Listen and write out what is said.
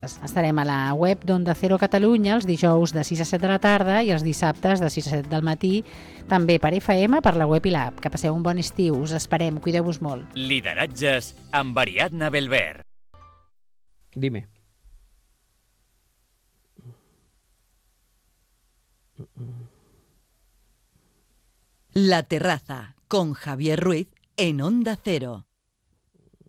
Estarem a la web d'Onda Cero Catalunya els dijous de 6 a 7 de la tarda i els dissabtes de 6 a 7 del matí, també per FM, per la web i l'app. Que passeu un bon estiu, us esperem, cuideu-vos molt. Lideratges amb Ariadna Belver. Dime. La Terraza, con Javier Ruiz en Onda Cero.